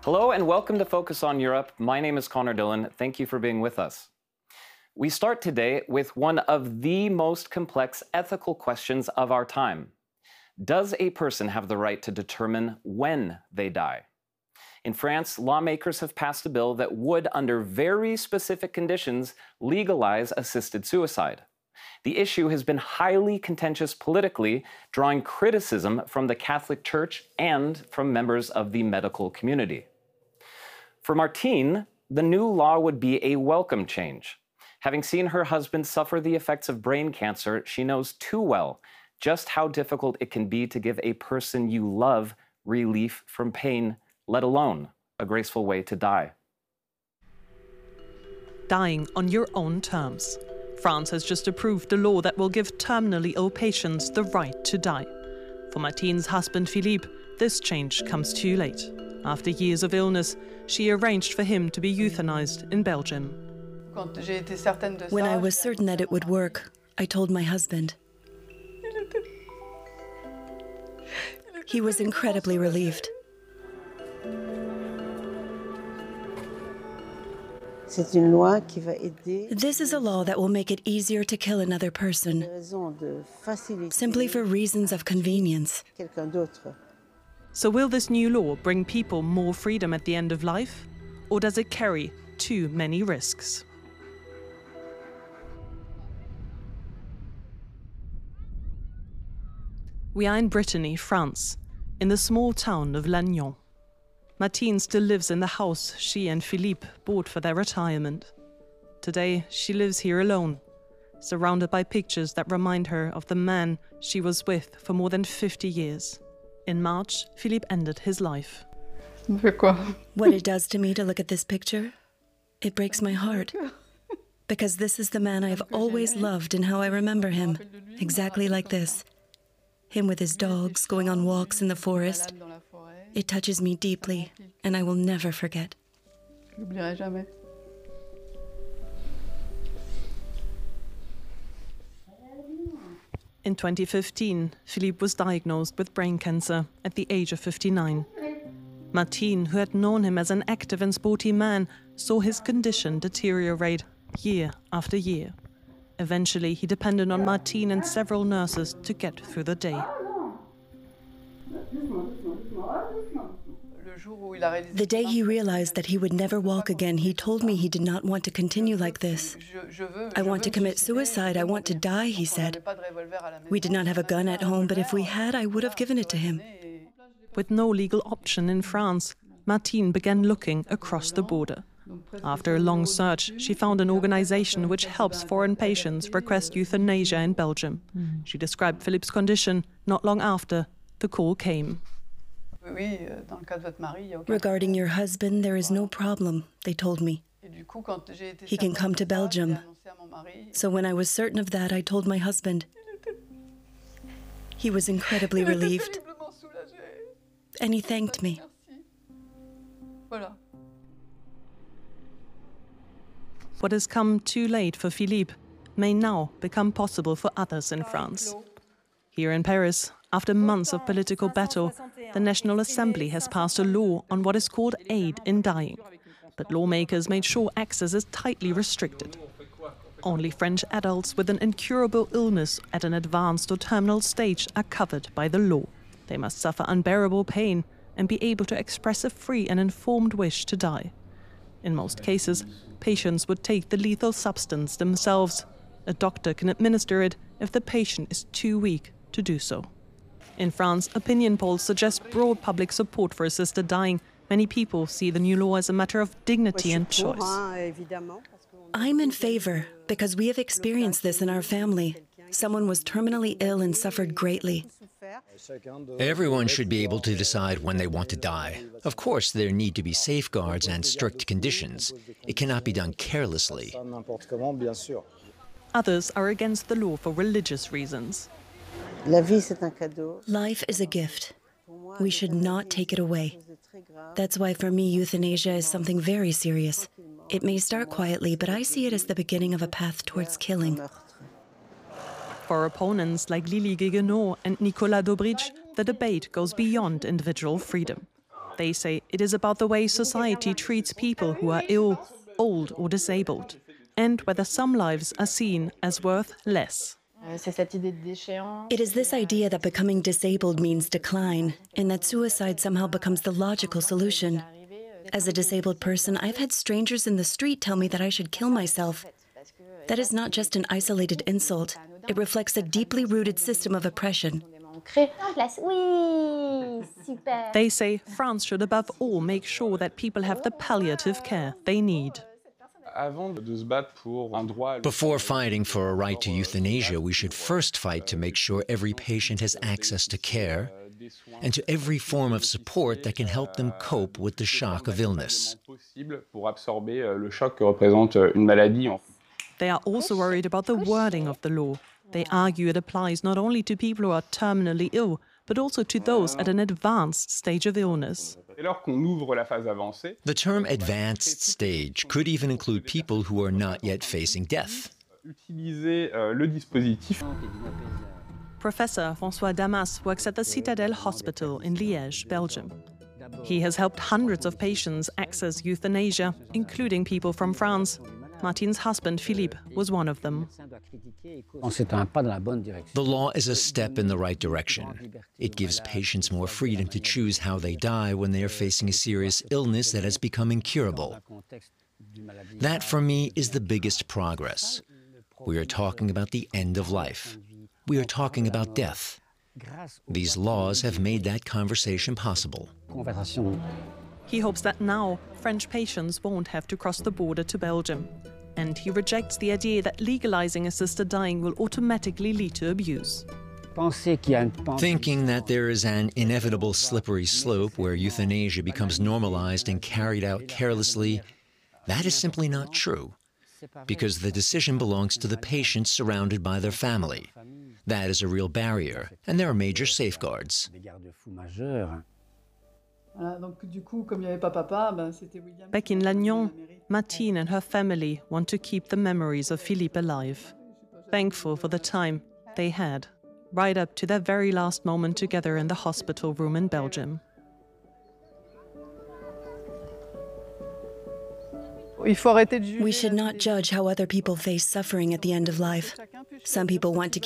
Hello and welcome to Focus on Europe. My name is Connor Dillon. Thank you for being with us. We start today with one of the most complex ethical questions of our time. Does a person have the right to determine when they die? In France, lawmakers have passed a bill that would, under very specific conditions, legalize assisted suicide. The issue has been highly contentious politically, drawing criticism from the Catholic Church and from members of the medical community. For Martine, the new law would be a welcome change. Having seen her husband suffer the effects of brain cancer, she knows too well just how difficult it can be to give a person you love relief from pain, let alone a graceful way to die. Dying on your own terms. France has just approved a law that will give terminally ill patients the right to die. For Martine's husband Philippe, this change comes too late. After years of illness, she arranged for him to be euthanized in Belgium. When I was certain that it would work, I told my husband. He was incredibly relieved. This is a law that will make it easier to kill another person, simply for reasons of convenience. So will this new law bring people more freedom at the end of life? Or does it carry too many risks? We are in Brittany, France, in the small town of Lannion. Martine still lives in the house she and Philippe bought for their retirement. Today, she lives here alone, surrounded by pictures that remind her of the man she was with for more than 50 years. In March, Philippe ended his life. What it does to me to look at this picture, it breaks my heart. Because this is the man I have always loved and how I remember him, exactly like this. Him with his dogs, going on walks in the forest. It touches me deeply, and I will never forget. In 2015, Philippe was diagnosed with brain cancer at the age of 59. Martine, who had known him as an active and sporty man, saw his condition deteriorate year after year. Eventually, he depended on Martine and several nurses to get through the day. The day he realized that he would never walk again, he told me he did not want to continue like this. I want to commit suicide, I want to die, he said. We did not have a gun at home, but if we had, I would have given it to him. With no legal option in France, Martine began looking across the border. After a long search, she found an organization which helps foreign patients request euthanasia in Belgium. She described Philippe's condition not long after the call came. Regarding your husband, there is no problem, they told me. He can come to Belgium. So when I was certain of that, I told my husband. He was incredibly relieved. And he thanked me. What has come too late for Philippe may now become possible for others in France. Here in Paris, after months of political battle, the National Assembly has passed a law on what is called aid in dying. But lawmakers made sure access is tightly restricted. Only French adults with an incurable illness at an advanced or terminal stage are covered by the law. They must suffer unbearable pain and be able to express a free and informed wish to die. In most cases, patients would take the lethal substance themselves. A doctor can administer it if the patient is too weak to do so. In France, opinion polls suggest broad public support for assisted dying. Many people see the new law as a matter of dignity and choice. I'm in favor because we have experienced this in our family. Someone was terminally ill and suffered greatly. Everyone should be able to decide when they want to die. Of course, there need to be safeguards and strict conditions. It cannot be done carelessly. Others are against the law for religious reasons. Life is a gift. We should not take it away. That's why for me euthanasia is something very serious. It may start quietly, but I see it as the beginning of a path towards killing. For opponents like Lily Guéguenot and Nicolas Dobrich, the debate goes beyond individual freedom. They say it is about the way society treats people who are ill, old or disabled, and whether some lives are seen as worth less. It is this idea that becoming disabled means decline, and that suicide somehow becomes the logical solution. As a disabled person, I've had strangers in the street tell me that I should kill myself. That is not just an isolated insult. It reflects a deeply rooted system of oppression. They say France should above all make sure that people have the palliative care they need. Before fighting for a right to euthanasia, we should first fight to make sure every patient has access to care and to every form of support that can help them cope with the shock of illness. They are also worried about the wording of the law. They argue it applies not only to people who are terminally ill, but also to those at an advanced stage of illness. The term advanced stage could even include people who are not yet facing death. Professor François Damas works at the Citadelle Hospital in Liège, Belgium. He has helped hundreds of patients access euthanasia, including people from France. Martine's husband, Philippe, was one of them. The law is a step in the right direction. It gives patients more freedom to choose how they die when they are facing a serious illness that has become incurable. That, for me, is the biggest progress. We are talking about the end of life. We are talking about death. These laws have made that conversation possible. He hopes that now French patients won't have to cross the border to Belgium. And he rejects the idea that legalizing assisted dying will automatically lead to abuse. Thinking that there is an inevitable slippery slope where euthanasia becomes normalized and carried out carelessly, that is simply not true, because the decision belongs to the patient surrounded by their family. That is a real barrier, and there are major safeguards. Back in Lannion, Martine and her family want to keep the memories of Philippe alive. Thankful for the time they had, right up to their very last moment together in the hospital room in Belgium. We should not judge how other people face suffering at the end of life. Some people want to